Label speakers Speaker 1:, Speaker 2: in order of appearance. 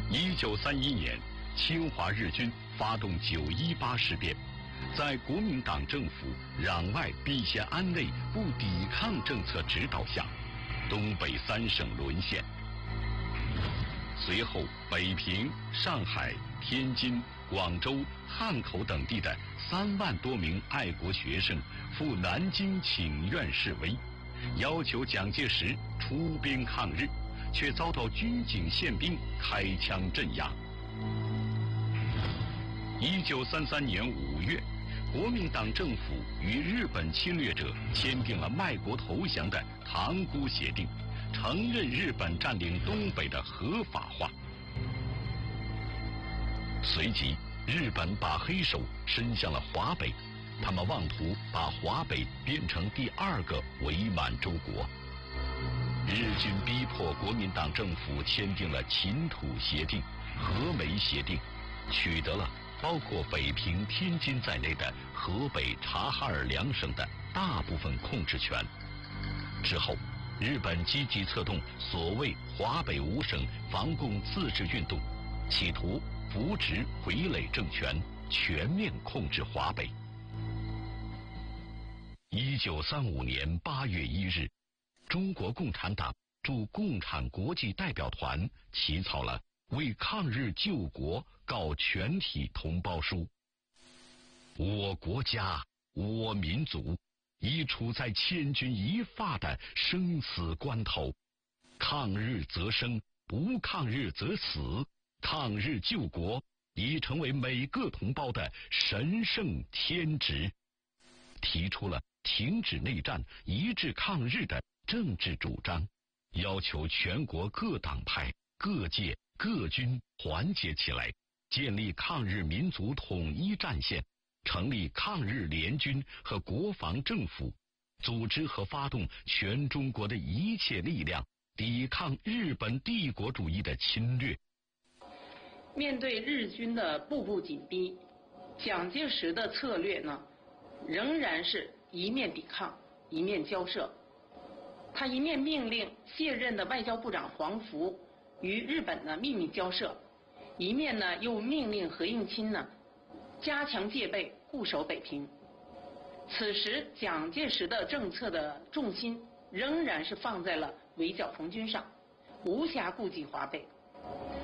Speaker 1: 1931年，侵华日军发动918事变，在国民党政府攘外必先安内不抵抗政策指导下，东北3省沦陷。随后，北平、上海、天津、广州、汉口等地的3万多名爱国学生赴南京请愿示威，要求蒋介石出兵抗日，却遭到军警宪兵开枪镇压。1933年5月，国民党政府与日本侵略者签订了卖国投降的塘沽协定，承认日本占领东北的合法化。随即，日本把黑手伸向了华北，他们妄图把华北变成第2个伪满洲国。日军逼迫国民党政府签订了秦土协定、和美协定，取得了包括北平、天津在内的河北、察哈尔2省的大部分控制权。之后，日本积极策动所谓华北5省防共自治运动，企图扶植傀儡政权，全面控制华北。1935年8月1日，中国共产党驻共产国际代表团起草了为抗日救国告全体同胞书。我国家、我民族已处在千钧一发的生死关头，抗日则生，不抗日则死。抗日救国已成为每个同胞的神圣天职，提出了停止内战、一致抗日的政治主张，要求全国各党派、各界、各军团结起来，建立抗日民族统一战线，成立抗日联军和国防政府，组织和发动全中国的一切力量，抵抗日本帝国主义的侵略。
Speaker 2: 面对日军的步步紧逼，蒋介石的策略呢，仍然是一面抵抗，一面交涉。他一面命令卸任的外交部长黄福与日本呢秘密交涉，一面呢又命令何应钦呢加强戒备，固守北平。此时，蒋介石的政策的重心仍然是放在了围剿红军上，无暇顾及华北。